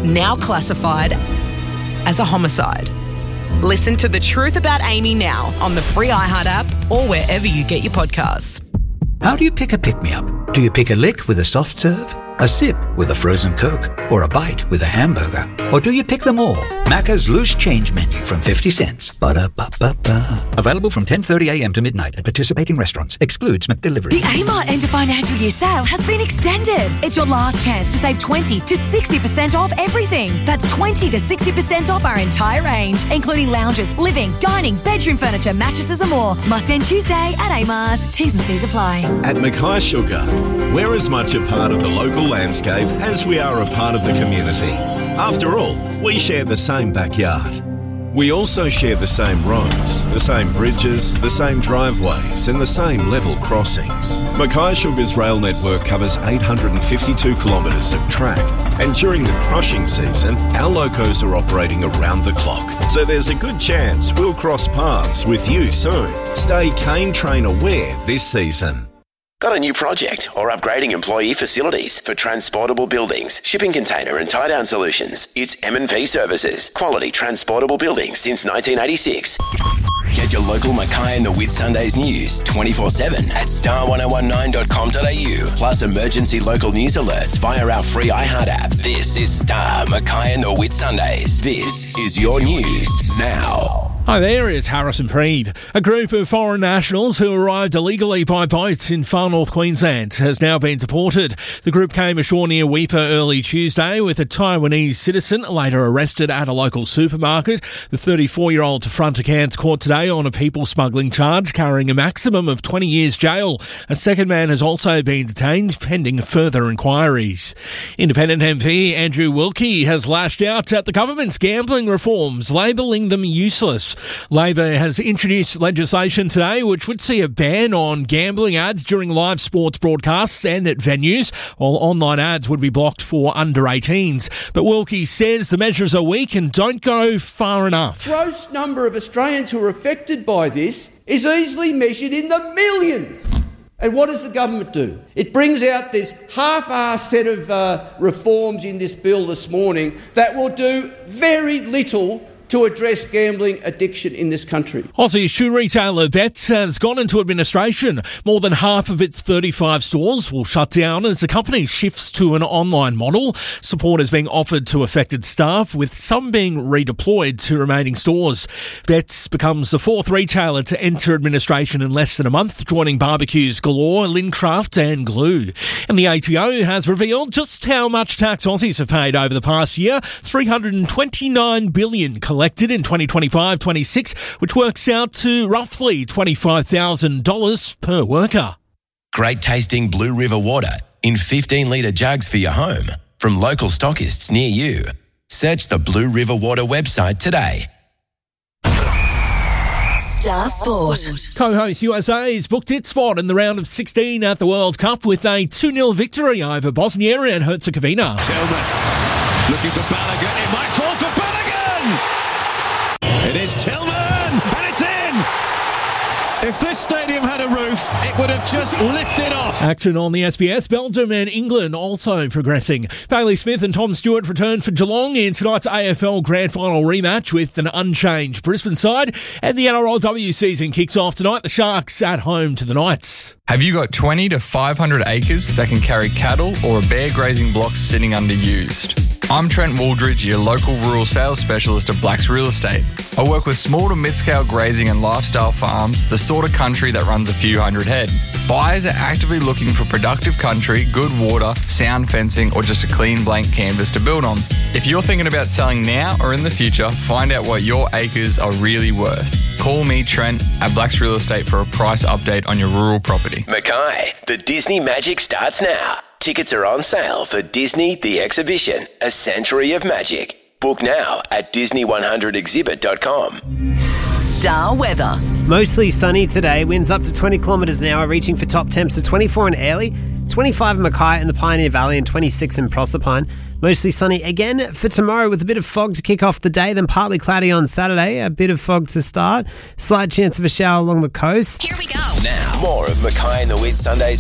now classified as a homicide. Listen to The Truth About Amy now on the free iHeart app or wherever you get your podcasts. How do you pick a pick-me-up? Do you pick a lick with a soft serve, a sip with a frozen Coke, or a bite with a hamburger? Or do you pick them all? Macca's Loose Change Menu from 50 cents. Ba-da-ba-ba-ba. Available from 10:30am to midnight at participating restaurants. Excludes McDelivery. The Amart End of Financial Year sale has been extended. It's your last chance to save 20 to 60% off everything. That's 20 to 60% off our entire range, including lounges, living, dining, bedroom furniture, mattresses and more. Must end Tuesday at Amart. T's and C's apply. At Mackay Sugar, we're as much a part of the local landscape as we are a part of the community. After all, we share the same backyard. We also share the same roads, the same bridges, the same driveways and the same level crossings. Mackay Sugar's rail network covers 852 kilometres of track, and during the crushing season, our locos are operating around the clock. So there's a good chance we'll cross paths with you soon. Stay Cane Train aware this season. Got a new project or upgrading employee facilities for transportable buildings, shipping container and tie-down solutions? It's M&P Services. Quality transportable buildings since 1986. Get your local Mackay and the Whitsundays news 24/7 at star1019.com.au. Plus emergency local news alerts via our free iHeart app. This is Star Mackay and the Whitsundays. This is your news now. Hi there, it's Harrison Preed. A group of foreign nationals who arrived illegally by boat in far north Queensland has now been deported. The group came ashore near Weipa early Tuesday with a Taiwanese citizen later arrested at a local supermarket. The 34-year-old to front a Cairns court today on a people smuggling charge carrying a maximum of 20 years jail. A second man has also been detained pending further inquiries. Independent MP Andrew Wilkie has lashed out at the government's gambling reforms, labelling them useless. Labor has introduced legislation today which would see a ban on gambling ads during live sports broadcasts and at venues, while online ads would be blocked for under 18s. But Wilkie says the measures are weak and don't go far enough. The gross number of Australians who are affected by this is easily measured in the millions. And what does the government do? It brings out this half-assed set of reforms in this bill this morning that will do very little to address gambling addiction in this country. Aussie shoe retailer Betts has gone into administration. More than half of its 35 stores will shut down as the company shifts to an online model. Support is being offered to affected staff, with some being redeployed to remaining stores. Betts becomes the fourth retailer to enter administration in less than a month, joining Barbecues Galore, Lincraft and Glue. And the ATO has revealed just how much tax Aussies have paid over the past year. $329 billion collected in 2025-26, which works out to roughly $25,000 per worker. Great tasting Blue River water in 15-litre jugs for your home from local stockists near you. Search the Blue River Water website today. Star Sport. Co-host USA's booked its spot in the round of 16 at the World Cup with a 2-0 victory over Bosnia and Herzegovina. Tillman looking for Balogun. It might fall for Balogun. It is Tillman, and it's in! If this stadium had a roof, it would have just lifted off. Action on the SBS. Belgium and England also progressing. Bailey Smith and Tom Stewart return for Geelong in tonight's AFL Grand Final rematch with an unchanged Brisbane side. And the NRLW season kicks off tonight. The Sharks at home to the Knights. Have you got 20 to 500 acres that can carry cattle or a bear grazing block sitting underused? I'm Trent Wooldridge, your local rural sales specialist at Blacks Real Estate. I work with small to mid-scale grazing and lifestyle farms, the sort of country that runs a few hundred head. Buyers are actively looking for productive country, good water, sound fencing, or just a clean blank canvas to build on. If you're thinking about selling now or in the future, find out what your acres are really worth. Call me, Trent, at Blacks Real Estate for a price update on your rural property. Mackay, the Disney Magic starts now. Tickets are on sale for Disney The Exhibition, A Century of Magic. Book now at Disney100exhibit.com. Star weather. Mostly sunny today, winds up to 20 kilometres an hour, reaching for top temps of 24 in Airlie, 25 in Mackay and the Pioneer Valley, and 26 in Proserpine. Mostly sunny again for tomorrow with a bit of fog to kick off the day, then partly cloudy on Saturday, a bit of fog to start. Slight chance of a shower along the coast. Here we go. Now, more of Mackay and the Whitsundays